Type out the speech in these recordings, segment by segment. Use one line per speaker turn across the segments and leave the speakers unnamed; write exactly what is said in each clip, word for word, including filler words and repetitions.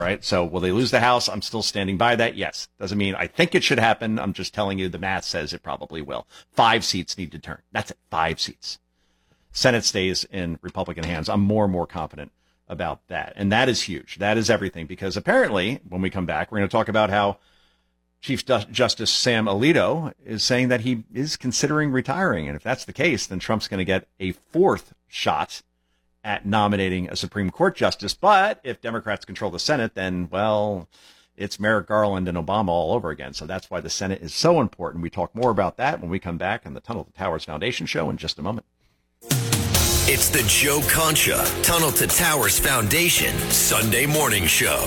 right? So will they lose the House? I'm still standing by that. Yes. Doesn't mean I think it should happen. I'm just telling you the math says it probably will. Five seats need to turn. That's it. Five seats. Senate stays in Republican hands. I'm more and more confident about that. And that is huge. That is everything, because apparently when we come back, we're going to talk about how Chief Justice Sam Alito is saying that he is considering retiring. And if that's the case, then Trump's going to get a fourth shot at nominating a Supreme Court justice. But if Democrats control the Senate, then, well, it's Merrick Garland and Obama all over again. So that's why the Senate is so important. We talk more about that when we come back on the Tunnel to Towers Foundation show in just a moment.
It's the Joe Concha Tunnel to Towers Foundation Sunday morning show.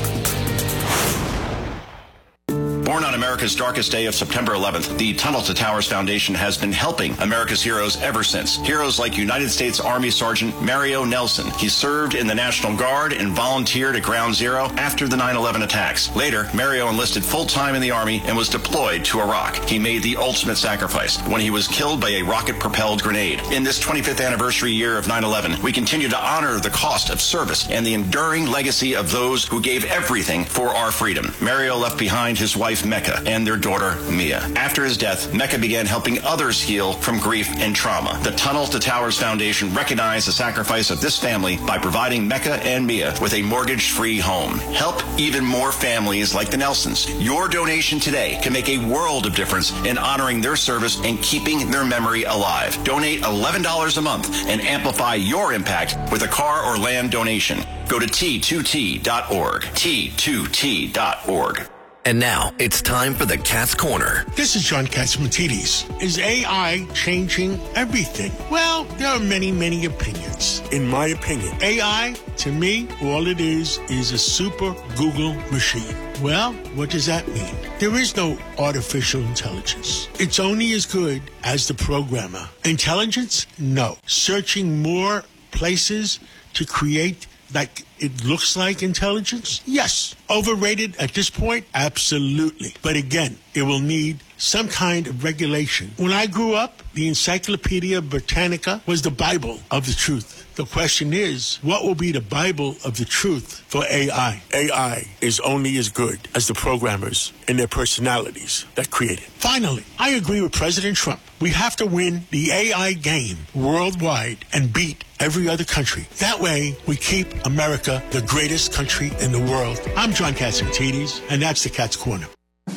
Born on America's darkest day of September eleventh, the Tunnel to Towers Foundation has been helping America's heroes ever since. Heroes like United States Army Sergeant Mario Nelson. He served in the National Guard and volunteered at Ground Zero after the nine eleven attacks. Later, Mario enlisted full-time in the Army and was deployed to Iraq. He made the ultimate sacrifice when he was killed by a rocket-propelled grenade. In this twenty-fifth anniversary year of nine eleven, we continue to honor the cost of service and the enduring legacy of those who gave everything for our freedom. Mario left behind his wife Mecca and their daughter Mia. After his death, Mecca began helping others heal from grief and trauma. The Tunnel to Towers Foundation recognized the sacrifice of this family by providing Mecca and Mia with a mortgage-free home. Help even more families like the Nelsons. Your donation today can make a world of difference in honoring their service and keeping their memory alive. Donate eleven dollars a month and amplify your impact with a car or land donation. Go to T two T dot org. T two T dot org.
And now, it's time for the Cat's Corner.
This is John Catsimatidis. Is A I changing everything? Well, there are many, many opinions. In my opinion, A I, to me, all it is, is a super Google machine. Well, what does that mean? There is no artificial intelligence. It's only as good as the programmer. Intelligence? No. Searching more places to create like it looks like intelligence? Yes. Overrated at this point? Absolutely. But again, it will need some kind of regulation. When I grew up, the Encyclopedia Britannica was the Bible of the truth. The question is, what will be the Bible of the truth for A I? A I is only as good as the programmers and their personalities that create it. Finally, I agree with President Trump. We have to win the A I game worldwide and beat every other country. That way, we keep America the greatest country in the world. I'm John Catsimatidis, and that's the Cat's Corner.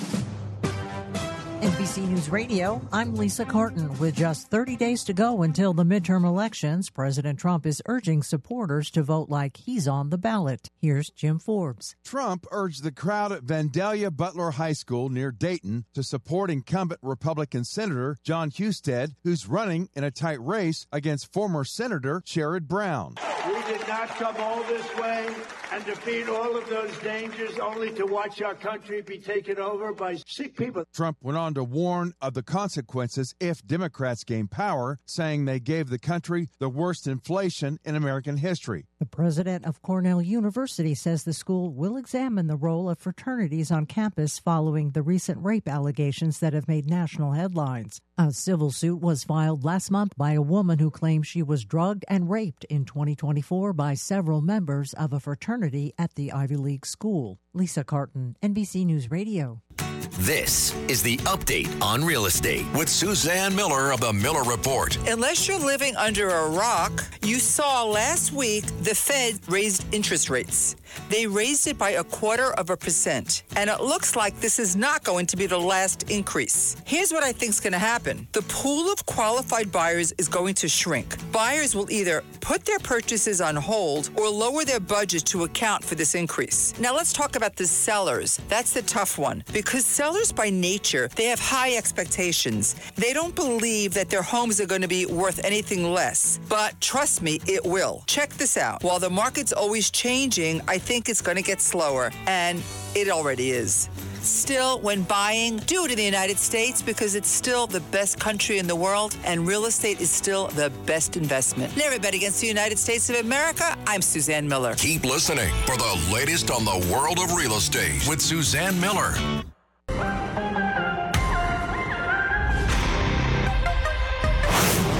N B C News Radio, I'm Lisa Carton. With just thirty days to go until the midterm elections, President Trump is urging supporters to vote like he's on the ballot. Here's Jim Forbes.
Trump urged the crowd at Vandalia Butler High School near Dayton to support incumbent Republican Senator John Husted, who's running in a tight race against former Senator Sherrod Brown.
We did not come all this way and defeat all of those dangers only to watch our country be taken over by sick people.
Trump went on to warn of the consequences if Democrats gain power, saying they gave the country the worst inflation in American history.
The president of Cornell University says the school will examine the role of fraternities on campus following the recent rape allegations that have made national headlines. A civil suit was filed last month by a woman who claims she was drugged and raped in twenty twenty-four by several members of a fraternity at the Ivy League school. Lisa Carton, N B C News Radio.
This is the Update on Real Estate with Suzanne Miller of the Miller Report.
Unless you're living under a rock, you saw last week the Fed raised interest rates. They raised it by a quarter of a percent. And it looks like this is not going to be the last increase. Here's what I think is going to happen. The pool of qualified buyers is going to shrink. Buyers will either put their purchases on hold or lower their budget to account for this increase. Now let's talk about the sellers. That's the tough one. Because sellers by nature, they have high expectations. They don't believe that their homes are going to be worth anything less. But trust me, it will. Check this out. While the market's always changing, I think it's going to get slower. And it already is. Still, when buying, do it in the United States because it's still the best country in the world and real estate is still the best investment. And everybody against the United States of America, I'm Suzanne Miller.
Keep listening for the latest on the world of real estate with Suzanne Miller.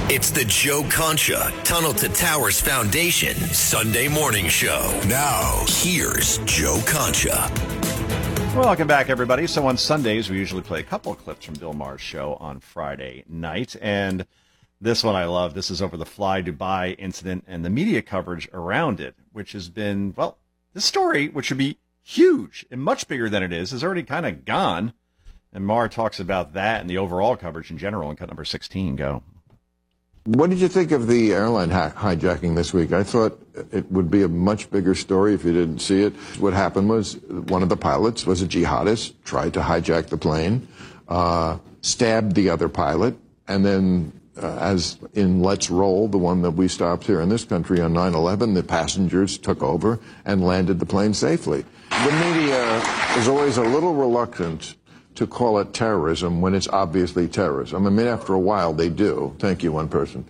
It's the Joe Concha Tunnel to Towers Foundation Sunday Morning Show. Now, here's Joe Concha.
Welcome back, everybody. So on Sundays, we usually play a couple of clips from Bill Maher's show on Friday night. And this one I love. This is over the Fly Dubai incident and the media coverage around it, which has been, well, this story, which should be huge and much bigger than it is, is already kind of gone. And Maher talks about that and the overall coverage in general in cut number sixteen. Go.
What did you think of the airline hi- hijacking this week? I thought it would be a much bigger story if you didn't see it. What happened was one of the pilots was a jihadist, tried to hijack the plane, uh, stabbed the other pilot, and then, uh, as in Let's Roll, the one that we stopped here in this country on nine eleven, the passengers took over and landed the plane safely. The media is always a little reluctant to call it terrorism when it's obviously terrorism. I mean, after a while, they do. Thank you, one person.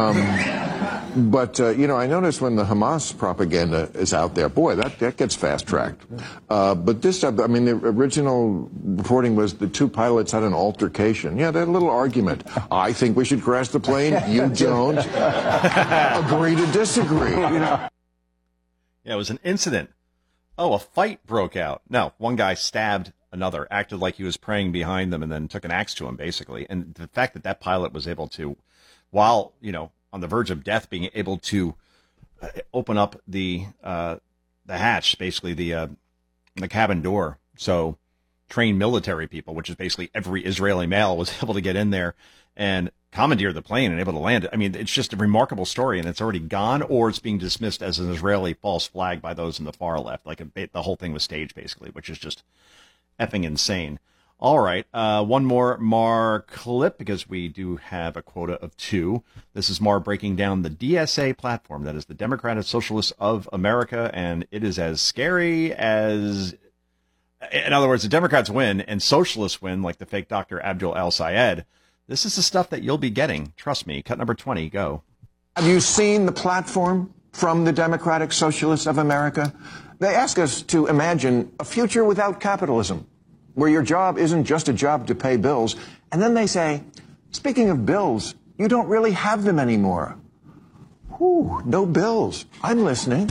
Um, but, uh, you know, I noticed when the Hamas propaganda is out there, boy, that, that gets fast-tracked. Uh, but this, I mean, the original reporting was the two pilots had an altercation. Yeah, they had a little argument. I think we should crash the plane. You don't. Agree to disagree. You know?
Yeah, it was an incident. Oh, a fight broke out. No, one guy stabbed another, acted like he was praying behind them, and then took an axe to him, basically. And the fact that that pilot was able to, while, you know, on the verge of death, being able to uh, open up the uh, the hatch, basically the uh, the cabin door, so trained military people, which is basically every Israeli male, was able to get in there and commandeer the plane and able to land it. I mean, it's just a remarkable story, and it's already gone, or it's being dismissed as an Israeli false flag by those in the far left. Like a, the whole thing was staged, basically, which is just effing insane. All right, uh, one more Maher clip, because we do have a quota of two. This is Maher breaking down the D S A platform, that is the Democratic Socialists of America, and it is as scary as, in other words, the Democrats win and socialists win, like the fake Doctor Abdul Al-Sayed. This is the stuff that you'll be getting. Trust me. Cut number twenty, go.
Have you seen the platform from the Democratic Socialists of America? They ask us to imagine a future without capitalism, where your job isn't just a job to pay bills. And then they say, speaking of bills, you don't really have them anymore. Whew, no bills. I'm listening.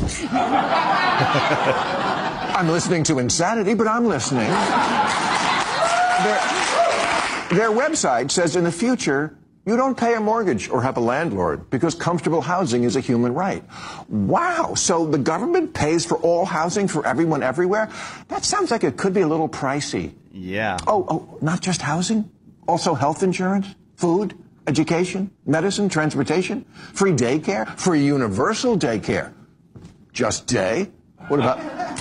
I'm listening to insanity, but I'm listening. Their, their website says in the future, you don't pay a mortgage or have a landlord because comfortable housing is a human right. Wow, so the government pays for all housing for everyone everywhere? That sounds like it could be a little pricey.
Yeah.
Oh, oh, not just housing? Also health insurance, food, education, medicine, transportation, free daycare, free universal daycare. Just day? What about...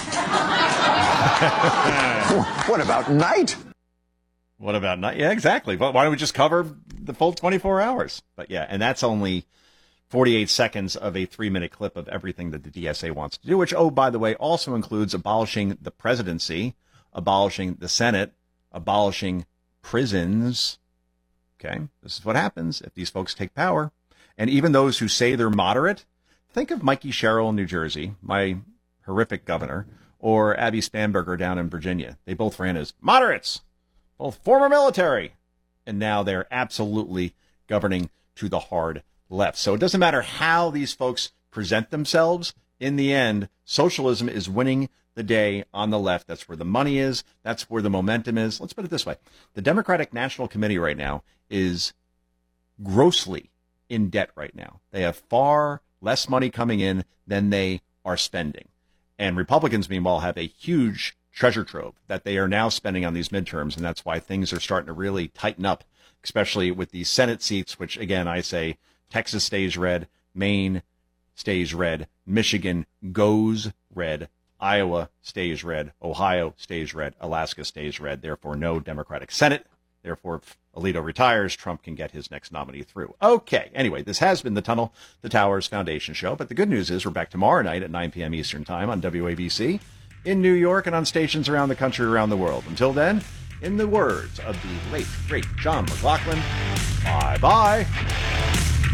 What about night?
What about night? Yeah, exactly. But why don't we just cover the full twenty-four hours? But yeah, and that's only forty-eight seconds of a three-minute clip of everything that the D S A wants to do, which, oh, by the way, also includes abolishing the presidency, abolishing the Senate, abolishing prisons. Okay, this is what happens if these folks take power. And even those who say they're moderate, think of Mikey Sherrill in New Jersey, my horrific governor, or Abby Spanberger down in Virginia. They both ran as moderates. Both former military, and now they're absolutely governing to the hard left. So it doesn't matter how these folks present themselves. In the end, socialism is winning the day on the left. That's where the money is. That's where the momentum is. Let's put it this way. The Democratic National Committee right now is grossly in debt right now. They have far less money coming in than they are spending. And Republicans, meanwhile, have a huge treasure trove that they are now spending on these midterms, and that's why things are starting to really tighten up, especially with these Senate seats, which, again, I say Texas stays red, Maine stays red, Michigan goes red, Iowa stays red, Ohio stays red, Alaska stays red. Therefore, no Democratic Senate. Therefore, if Alito retires, Trump can get his next nominee through. Okay, anyway, this has been the Tunnel to Towers Foundation show, but the good news is we're back tomorrow night at nine p.m. Eastern Time on W A B C. In New York and on stations around the country, around the world. Until then, in the words of the late, great John McLaughlin, bye-bye.